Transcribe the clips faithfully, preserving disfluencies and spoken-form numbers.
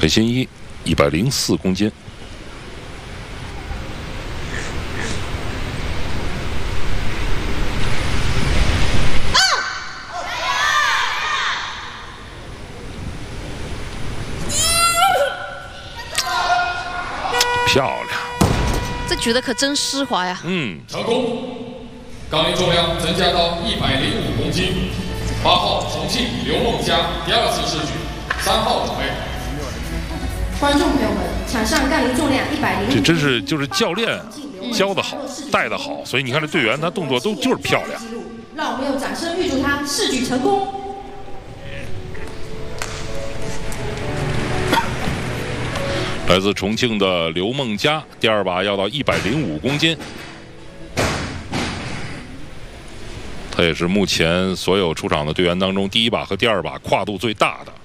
裴新一一百零四公斤。 漂亮， 这举的可真丝滑呀！ 嗯， 成功，杠铃重量增加到一百零五公斤。八号重庆刘梦佳第二次试举，三号准备。 观众朋友们，场上杠铃重量一百零五。 这真是就是教练教的好，带的好，所以你看这队员他动作都就是漂亮。 让我们用掌声预祝他试举成功。 来自重庆的刘梦佳，第二把要到一百零五公斤，他也是目前所有出场的队员当中第一把和第二把跨度最大的。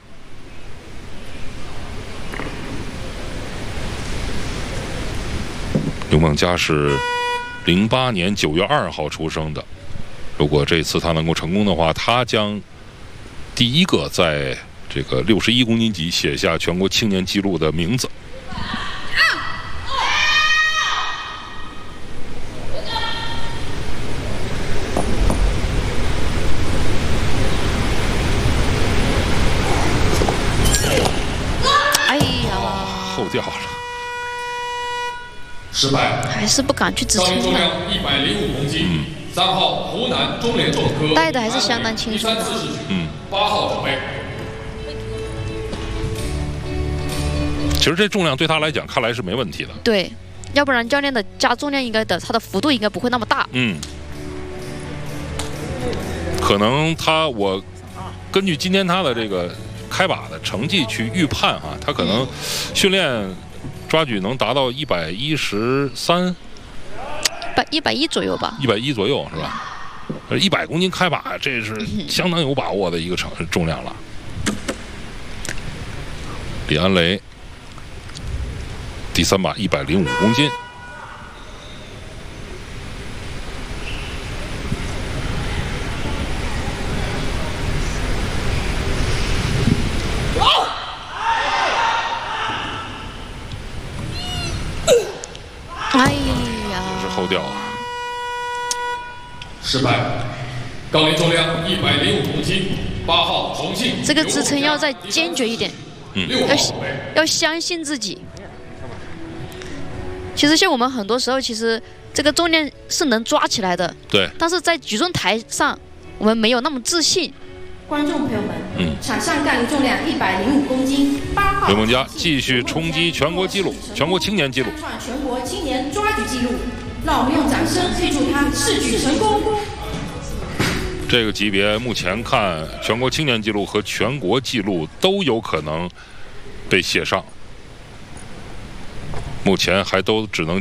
刘梦佳是零八年九月二号出生的，如果这次他能够成功的话，他将第一个在这个六十一公斤级写下全国青年纪录的名字。 后掉了， 失败， 还是不敢去支撑。 杠铃重量一百零五公斤，三号湖南中联重科带的还是相当轻松的。 嗯，八号准备。 其实这重量对他来讲，看来是没问题的。 对，要不然教练的加重量应该的，它的幅度应该不会那么大。 嗯，可能他我根据今天他的这个。 开把的成绩去预判哈、啊，他可能训练抓举能达到一百一十三， 百一百一左右吧， 一百一左右是吧？呃，一百公斤开把，这是相当有把握的一个成重量了。李安雷第三把一百零五公斤。 哎呀， 也是后掉啊！ 失败，杠铃重量一百零五公斤，八号重庆。 这个支撑要再坚决一点， 嗯， 要要相信自己。其实像我们很多时候，其实这个重量是能抓起来的， 对。 但是在举重台上，我们没有那么自信。 观众朋友们， 嗯， 场上杠铃重量一百零五公斤，八号刘梦佳继续冲击全国纪录、全国青年纪录， 创全国青年抓举纪录。让我们用掌声预祝他试举成功。 这个级别目前看，全国青年纪录和全国纪录都有可能被写上，目前还都只能。